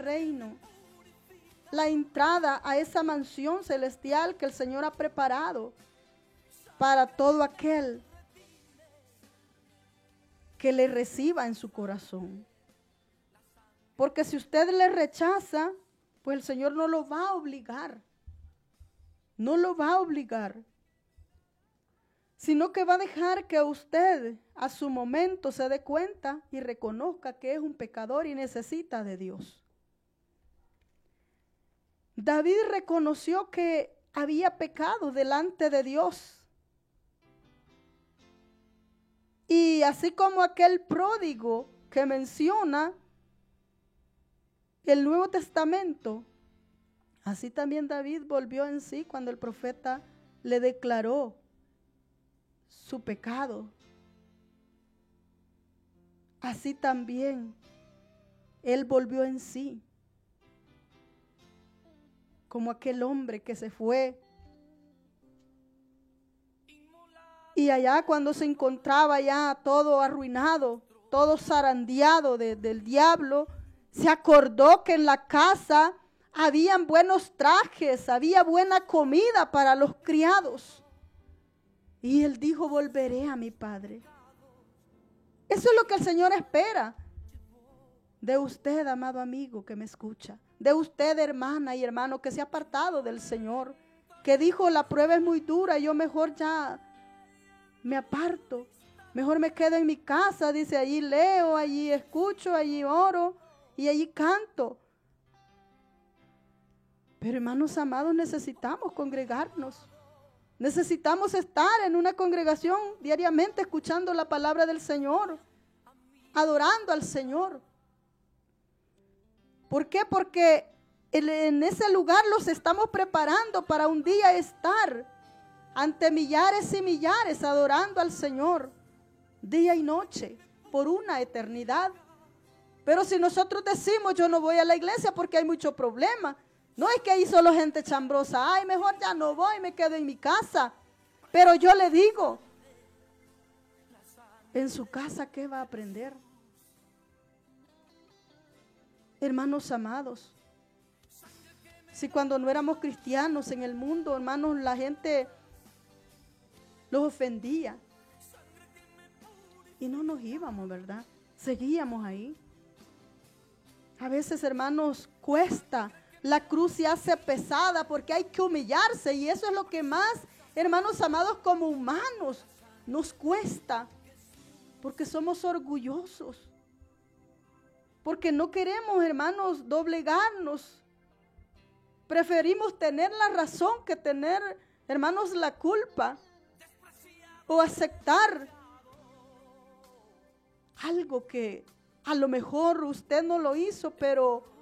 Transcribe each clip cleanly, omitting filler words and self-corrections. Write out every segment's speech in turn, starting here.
reino, la entrada a esa mansión celestial que el Señor ha preparado para todo aquel que le reciba en su corazón. Porque si usted le rechaza, pues el Señor no lo va a obligar. No lo va a obligar. Sino que va a dejar que usted a su momento se dé cuenta y reconozca que es un pecador y necesita de Dios. David reconoció que había pecado delante de Dios. Y así como aquel pródigo que menciona el Nuevo Testamento, así también David volvió en sí cuando el profeta le declaró su pecado. Así también él volvió en sí, como aquel hombre que se fue. Y allá cuando se encontraba ya todo arruinado, todo zarandeado del diablo, se acordó que en la casa habían buenos trajes, había buena comida para los criados. Y él dijo, volveré a mi padre. Eso es lo que el Señor espera de usted, amado amigo que me escucha. De usted, hermana y hermano que se ha apartado del Señor. Que dijo, la prueba es muy dura, yo mejor ya me aparto. Mejor me quedo en mi casa, dice, allí leo, allí escucho, allí oro y allí canto. Pero hermanos amados, necesitamos congregarnos. Necesitamos estar en una congregación diariamente escuchando la palabra del Señor, adorando al Señor. ¿Por qué? Porque en ese lugar los estamos preparando para un día estar ante millares y millares adorando al Señor, día y noche, por una eternidad. Pero si nosotros decimos, yo no voy a la iglesia porque hay mucho problema, no es que ahí solo gente chambrosa, ay, mejor ya no voy, me quedo en mi casa. Pero yo le digo, en su casa, ¿qué va a aprender? Hermanos amados, si cuando no éramos cristianos en el mundo, hermanos, la gente los ofendía y no nos íbamos, ¿verdad? Seguíamos ahí. A veces, hermanos, cuesta. La cruz se hace pesada porque hay que humillarse y eso es lo que más, hermanos amados, como humanos nos cuesta, porque somos orgullosos, porque no queremos, hermanos, doblegarnos. Preferimos tener la razón que tener, hermanos, la culpa o aceptar algo que a lo mejor usted no lo hizo, pero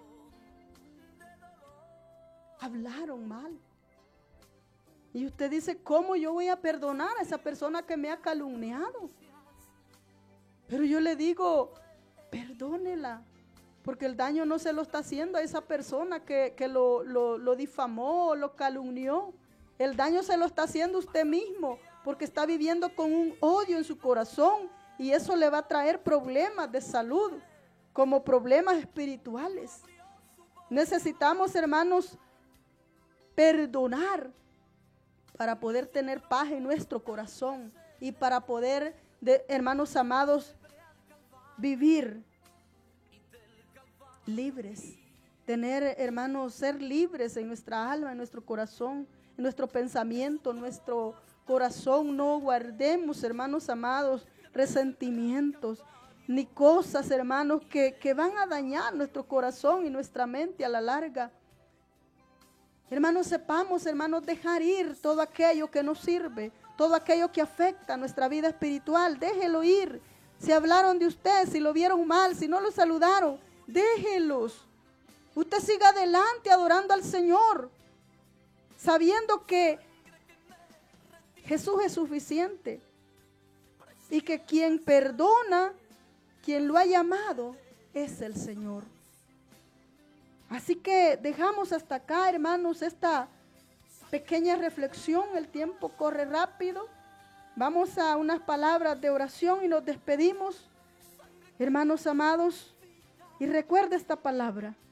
hablaron mal. Y usted dice, ¿cómo yo voy a perdonar a esa persona que me ha calumniado? Pero yo le digo, perdónela, porque el daño no se lo está haciendo a esa persona que lo difamó o lo calumnió. El daño se lo está haciendo usted mismo, porque está viviendo con un odio en su corazón y eso le va a traer problemas de salud, como problemas espirituales. Necesitamos, hermanos, perdonar para poder tener paz en nuestro corazón y para poder, hermanos amados, vivir libres, tener, hermanos, ser libres en nuestra alma, en nuestro corazón, en nuestro pensamiento, en nuestro corazón. No guardemos, hermanos amados, resentimientos ni cosas, hermanos, que van a dañar nuestro corazón y nuestra mente a la larga. Hermanos, sepamos, hermanos, dejar ir todo aquello que nos sirve, todo aquello que afecta nuestra vida espiritual. Déjelo ir. Si hablaron de usted, si lo vieron mal, si no lo saludaron, déjelos. Usted siga adelante adorando al Señor, sabiendo que Jesús es suficiente y que quien perdona, quien lo ha llamado, es el Señor. Así que dejamos hasta acá, hermanos, esta pequeña reflexión. El tiempo corre rápido. Vamos a unas palabras de oración y nos despedimos, hermanos amados. Y recuerda esta palabra: